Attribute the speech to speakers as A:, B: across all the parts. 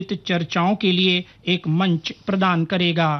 A: चर्चाओं के लिए एक मंच प्रदान करेगा।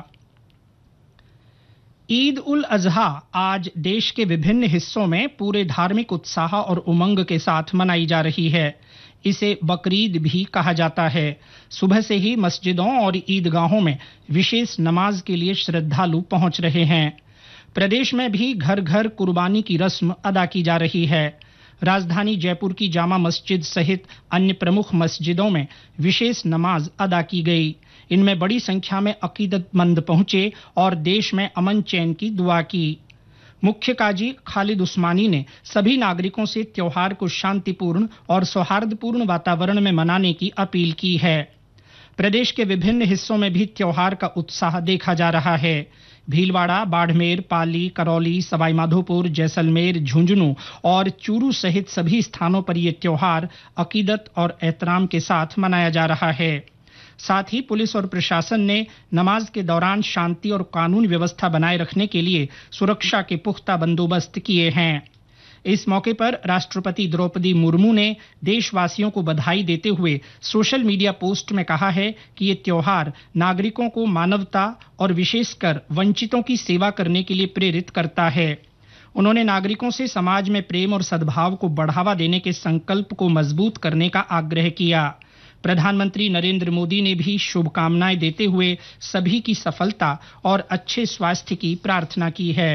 A: ईद उल अजहा आज देश के विभिन्न हिस्सों में पूरे धार्मिक उत्साह और उमंग के साथ मनाई जा रही है। इसे बकरीद भी कहा जाता है। सुबह से ही मस्जिदों और ईदगाहों में विशेष नमाज के लिए श्रद्धालु पहुंच रहे हैं। प्रदेश में भी घर घर कुर्बानी की रस्म अदा की जा रही है। राजधानी जयपुर की जामा मस्जिद सहित अन्य प्रमुख मस्जिदों में विशेष नमाज अदा की गई। इनमें बड़ी संख्या में अकीदतमंद पहुंचे और देश में अमन चैन की दुआ की। मुख्य काजी खालिद उस्मानी ने सभी नागरिकों से त्योहार को शांतिपूर्ण और सौहार्दपूर्ण वातावरण में मनाने की अपील की है। प्रदेश के विभिन्न हिस्सों में भी त्योहार का उत्साह देखा जा रहा है। भीलवाड़ा, बाड़मेर, पाली, करौली, सवाईमाधोपुर, जैसलमेर, झुंझुनू और चूरू सहित सभी स्थानों पर ये त्योहार अकीदत और एहतराम के साथ मनाया जा रहा है। साथ ही पुलिस और प्रशासन ने नमाज के दौरान शांति और कानून व्यवस्था बनाए रखने के लिए सुरक्षा के पुख्ता बंदोबस्त किए हैं। इस मौके पर राष्ट्रपति द्रौपदी मुर्मू ने देशवासियों को बधाई देते हुए सोशल मीडिया पोस्ट में कहा है कि ये त्योहार नागरिकों को मानवता और विशेषकर वंचितों की सेवा करने के लिए प्रेरित करता है। उन्होंने नागरिकों से समाज में प्रेम और सद्भाव को बढ़ावा देने के संकल्प को मजबूत करने का आग्रह किया। प्रधानमंत्री नरेंद्र मोदी ने भी शुभकामनाएं देते हुए सभी की सफलता और अच्छे स्वास्थ्य की प्रार्थना की है।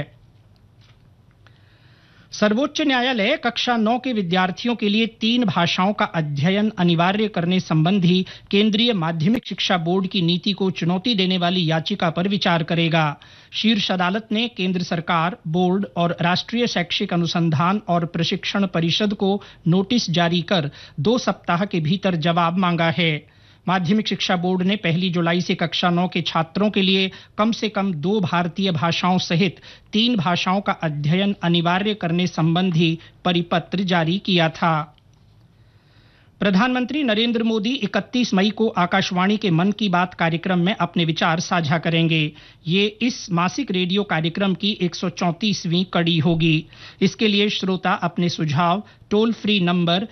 A: सर्वोच्च न्यायालय कक्षा 9 के विद्यार्थियों के लिए 3 भाषाओं का अध्ययन अनिवार्य करने संबंधी केंद्रीय माध्यमिक शिक्षा बोर्ड की नीति को चुनौती देने वाली याचिका पर विचार करेगा। शीर्ष अदालत ने केंद्र सरकार, बोर्ड और राष्ट्रीय शैक्षिक अनुसंधान और प्रशिक्षण परिषद को नोटिस जारी कर 2 सप्ताह के भीतर जवाब मांगा है। माध्यमिक शिक्षा बोर्ड ने 1 जुलाई से कक्षा 9 के छात्रों के लिए कम से कम 2 भारतीय भाषाओं सहित 3 भाषाओं का अध्ययन अनिवार्य करने संबंधी परिपत्र जारी किया था। प्रधानमंत्री नरेंद्र मोदी 31 मई को आकाशवाणी के मन की बात कार्यक्रम में अपने विचार साझा करेंगे। ये इस मासिक रेडियो कार्यक्रम की 134वीं कड़ी होगी। इसके लिए श्रोता अपने सुझाव टोल फ्री नंबर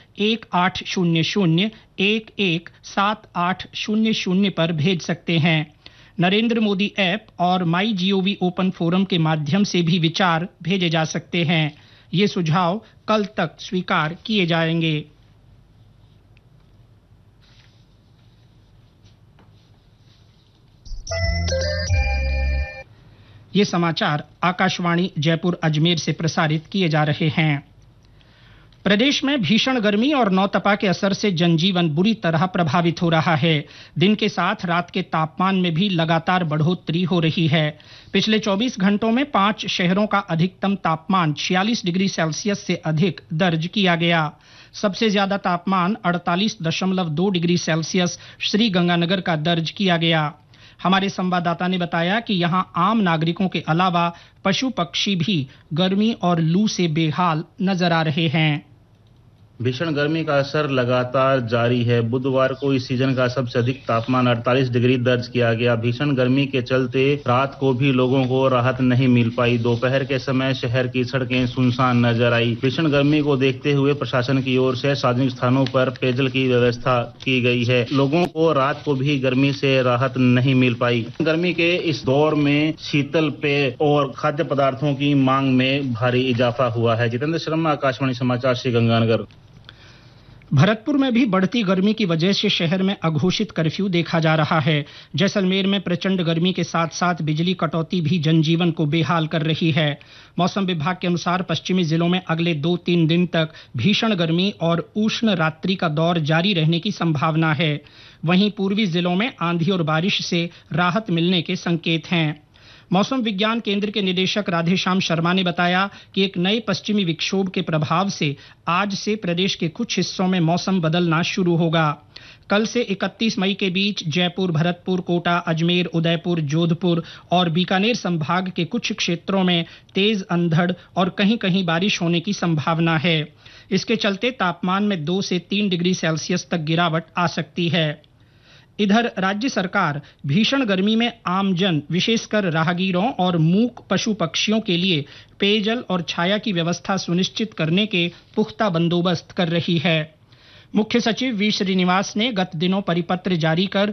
A: 1800-117800 पर भेज सकते हैं। नरेंद्र मोदी ऐप और माई जीओवी ओपन फोरम के माध्यम से भी विचार भेजे जा सकते हैं। ये सुझाव कल तक स्वीकार किए जाएंगे। ये समाचार आकाशवाणी जयपुर अजमेर से प्रसारित किए जा रहे हैं। प्रदेश में भीषण गर्मी और नौतपा के असर से जनजीवन बुरी तरह प्रभावित हो रहा है। दिन के साथ रात के तापमान में भी लगातार बढ़ोतरी हो रही है। पिछले 24 घंटों में 5 शहरों का अधिकतम तापमान 46 डिग्री सेल्सियस से अधिक दर्ज किया गया। सबसे ज्यादा तापमान 48.2 डिग्री सेल्सियस श्री गंगानगर का दर्ज किया गया। हमारे संवाददाता ने बताया कि यहां आम नागरिकों के अलावा पशु पक्षी भी गर्मी और लू से बेहाल नजर आ रहे हैं।
B: भीषण गर्मी का असर लगातार जारी है। बुधवार को इस सीजन का सबसे अधिक तापमान 48 डिग्री दर्ज किया गया। भीषण गर्मी के चलते रात को भी लोगों को राहत नहीं मिल पाई। दोपहर के समय शहर की सड़कें सुनसान नजर आई। भीषण गर्मी को देखते हुए प्रशासन की ओर से सार्वजनिक स्थानों पर पेयजल की व्यवस्था की गई है। लोगों को रात को भी गर्मी से राहत नहीं मिल पाई। गर्मी के इस दौर में शीतल पेय और खाद्य पदार्थों की मांग में भारी इजाफा हुआ है। जितेंद्र शर्मा, आकाशवाणी समाचार, श्री गंगानगर।
A: भरतपुर में भी बढ़ती गर्मी की वजह से शहर में अघोषित कर्फ्यू देखा जा रहा है। जैसलमेर में प्रचंड गर्मी के साथ साथ बिजली कटौती भी जनजीवन को बेहाल कर रही है। मौसम विभाग के अनुसार पश्चिमी जिलों में अगले 2-3 दिन तक भीषण गर्मी और उष्ण रात्रि का दौर जारी रहने की संभावना है। वहीं पूर्वी जिलों में आंधी और बारिश से राहत मिलने के संकेत हैं। मौसम विज्ञान केंद्र के निदेशक राधेश्याम शर्मा ने बताया कि एक नए पश्चिमी विक्षोभ के प्रभाव से आज से प्रदेश के कुछ हिस्सों में मौसम बदलना शुरू होगा। कल से 31 मई के बीच जयपुर, भरतपुर, कोटा, अजमेर, उदयपुर, जोधपुर और बीकानेर संभाग के कुछ क्षेत्रों में तेज अंधड़ और कहीं-कहीं बारिश होने की संभावना है। इसके चलते तापमान में 2 से 3 डिग्री सेल्सियस तक गिरावट आ सकती है। इधर राज्य सरकार भीषण गर्मी में आमजन, विशेषकर राहगीरों और मूक पशु पक्षियों के लिए पेयजल और छाया की व्यवस्था सुनिश्चित करने के पुख्ता बंदोबस्त कर रही है। मुख्य सचिव वी श्रीनिवास ने गत दिनों परिपत्र जारी कर